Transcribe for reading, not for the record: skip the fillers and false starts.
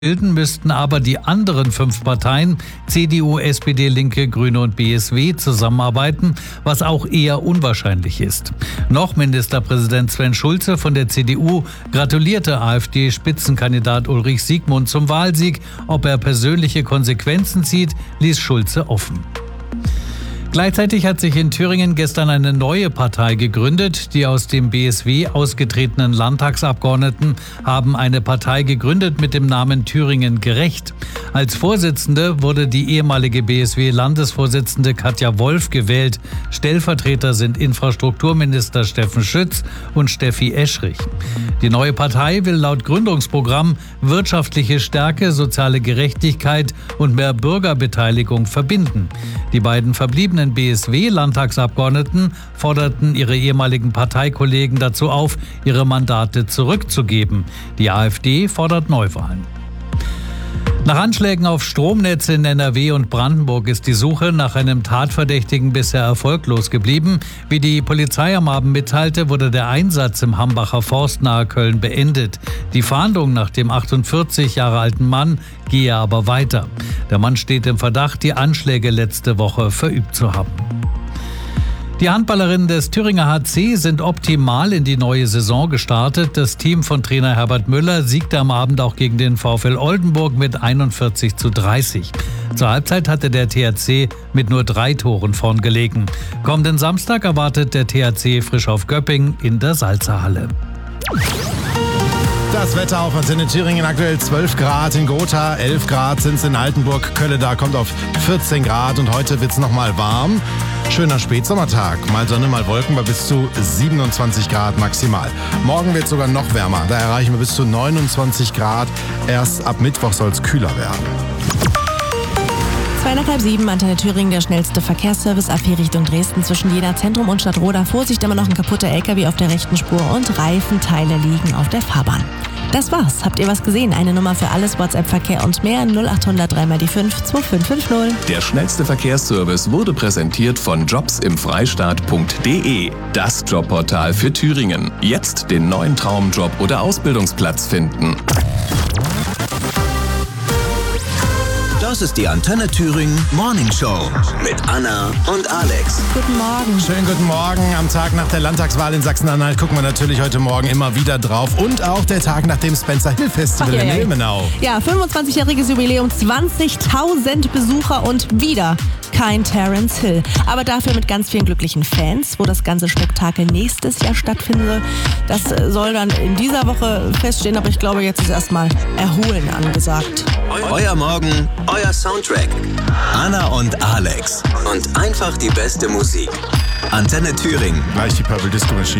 bilden müssten aber die anderen 5 Parteien, CDU, SPD, Linke, Grüne und BSW, zusammenarbeiten, was auch eher unwahrscheinlich ist. Noch Ministerpräsident Sven Schulze von der CDU gratulierte AfD-Spitzenkandidat Ulrich Siegmund zum Wahlsieg. Ob er persönliche Konsequenzen zieht, ließ Schulze offen. Gleichzeitig hat sich in Thüringen gestern eine neue Partei gegründet. Die aus dem BSW ausgetretenen Landtagsabgeordneten haben eine Partei gegründet mit dem Namen Thüringen gerecht. Als Vorsitzende wurde die ehemalige BSW-Landesvorsitzende Katja Wolf gewählt. Stellvertreter sind Infrastrukturminister Steffen Schütz und Steffi Eschrich. Die neue Partei will laut Gründungsprogramm wirtschaftliche Stärke, soziale Gerechtigkeit und mehr Bürgerbeteiligung verbinden. Die beiden verbliebenen BSW-Landtagsabgeordneten forderten ihre ehemaligen Parteikollegen dazu auf, ihre Mandate zurückzugeben. Die AfD fordert Neuwahlen. Nach Anschlägen auf Stromnetze in NRW und Brandenburg ist die Suche nach einem Tatverdächtigen bisher erfolglos geblieben. Wie die Polizei am Abend mitteilte, wurde der Einsatz im Hambacher Forst nahe Köln beendet. Die Fahndung nach dem 48 Jahre alten Mann gehe aber weiter. Der Mann steht im Verdacht, die Anschläge letzte Woche verübt zu haben. Die Handballerinnen des Thüringer HC sind optimal in die neue Saison gestartet. Das Team von Trainer Herbert Müller siegte am Abend auch gegen den VfL Oldenburg mit 41:30. Zur Halbzeit hatte der THC mit nur 3 Toren vorn gelegen. Kommenden Samstag erwartet der THC frisch auf Göppingen in der Salzerhalle. Das Wetter auf Antenne Thüringen, aktuell 12 Grad in Gotha, 11 Grad sind es in Altenburg. Kölle da kommt auf 14 Grad und heute wird es nochmal warm. Schöner Spätsommertag, mal Sonne, mal Wolken bei bis zu 27 Grad maximal. Morgen wird es sogar noch wärmer, da erreichen wir bis zu 29 Grad. Erst ab Mittwoch soll es kühler werden. 6:30, Antenne Thüringen, der schnellste Verkehrsservice AP Richtung Dresden zwischen Jena Zentrum und Stadtroda. Vorsicht, immer noch ein kaputter LKW auf der rechten Spur und Reifenteile liegen auf der Fahrbahn. Das war's. Habt ihr was gesehen? Eine Nummer für alles, WhatsApp-Verkehr und mehr, 0800 3 mal die 5 2550. Der schnellste Verkehrsservice wurde präsentiert von jobsimfreistaat.de. Das Jobportal für Thüringen. Jetzt den neuen Traumjob oder Ausbildungsplatz finden. Das ist die Antenne Thüringen Morning Show mit Anna und Alex. Guten Morgen. Schönen guten Morgen. Am Tag nach der Landtagswahl in Sachsen-Anhalt gucken wir natürlich heute Morgen immer wieder drauf. Und auch der Tag nach dem Spencer Hill Festival in Ilmenau. Ja, 25-jähriges Jubiläum, 20.000 Besucher und wieder kein Terence Hill. Aber dafür mit ganz vielen glücklichen Fans, wo das ganze Spektakel nächstes Jahr stattfinden soll. Das soll dann in dieser Woche feststehen, aber ich glaube, jetzt ist erstmal Erholen angesagt. Euer Morgen, euer Soundtrack. Anna und Alex. Und einfach die beste Musik. Antenne Thüringen. Gleich die Purple Disco Machine.